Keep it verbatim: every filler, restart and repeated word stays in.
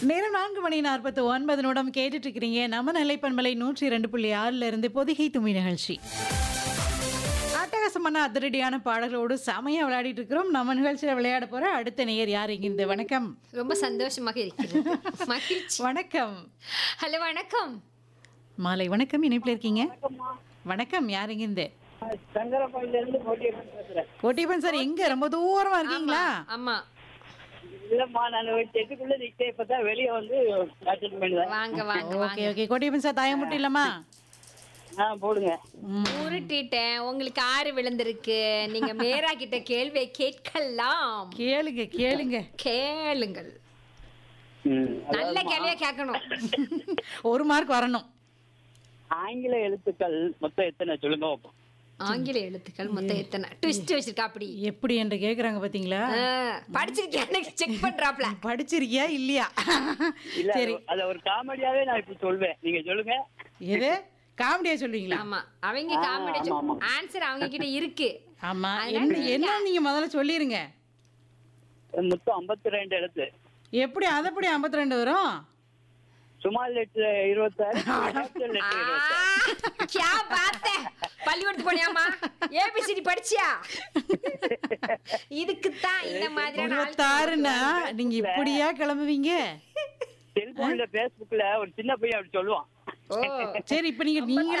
நேரம் நான்கு மணி நாற்பத்து ஒன்பது நிமிடம் கேட்டுட்டு இருக்கிறீங்க. நம்ம நிலைப்பண்பலை நூற்றி இரண்டு புள்ளி ஆறுல இருந்து பொதிகை தும்மி நிகழ்ச்சி. அட்டகாசமான அதிரடியான பாடல்களோடு செமையா விளையாடிட்டு இருக்கிறோம். நம்ம நிகழ்ச்சியில விளையாட போற அடுத்த நேயர் யார் இங்கிருந்து? வணக்கம். ரொம்ப சந்தோஷமாக இருக்கிறது. மகிழ்ச்சி. வணக்கம். ஹலோ வணக்கம். மாலை வணக்கம். இணைப்பில் இருக்கீங்க? வணக்கம். யார் இங்கிருந்து? சங்கரபாடியில இருந்து கோட்டியப்பன் பேசுறேன். கோட்டியப்பன் சார், எங்க ரொம்ப தூரமா இருக்கீங்களா? ஆமா இல்லம்மா, நான் ஒரு செட்டுக்குள்ள நிக்க இப்பதான் வெளியே வந்து அட்டெண்ட் பண்ணுவேன். வாங்க வாங்க ஓகே வாங்க. ஓகே. கோட்டியப்பன் சார், தாயம் மட்டும் இல்லம்மா? ஆ போடுங்க. உருட்டிட்டேன். உங்களுக்கு ஆறு விழுந்திருக்கு. நீங்க மேரா கிட்ட கேள்வியை கேட்கலாம். கேளுங்க கேளுங்க. கேளுங்கள். ம், நல்ல அதாவதுமா, கேள்வியா கேட்கணும். ஒரு மார்க் வரணும். ஆங்கில எழுத்துக்கள் மொத்தம் எத்தனை சொல்லுங்க பாப்போம். ஆங்கில எழுத்துக்கள் மொத்தம் எத்தனை? ட்விஸ்ட் வச்சிருக்கா அப்படி. எப்படி என்று கேக்குறாங்க பாத்தீங்களா? படிச்சிருக்கேன், செக் பண்றாப்ல. படிச்சிருக்கியா இல்லையா? இல்ல, சரி, அத ஒரு காமெடியாவே நான் இப்ப சொல்வேன், நீங்க சொல்லுங்க. எது காமெடியா சொல்லுவீங்களா? ஆமா, அவங்க காமெடி ஆமா, ஆமா. ஆன்சர் அவங்க கிட்ட இருக்கு. ஆமா. அதனால என்ன நீங்க- என்ன நீங்க முதல்ல சொல்லிருங்க. மொத்தம் ஐம்பத்தி ரெண்டு எழுத்து. எப்படி அதப்படி ஐம்பத்தி ரெண்டு வரும்? சுமால் லெட்டர் இருபத்தாறு, கேபிட்டல் ஆ, லெட்டர் இருபத்தாறு. கியா பாத்த பள்ளிக்கூடத்து போனியாமா? ஏபிசிடி படிச்சியா? இதுக்குத்தான் இந்த மாதிரியான இருபத்தாறுன்னா நீங்க இப்படியா கிளம்புவீங்க? செல்போன்ல பேஸ்புக்ல ஒரு சின்ன பையன் அப்படி சொல்லுவான். ஓ சரி, இப்ப நீங்க நீங்க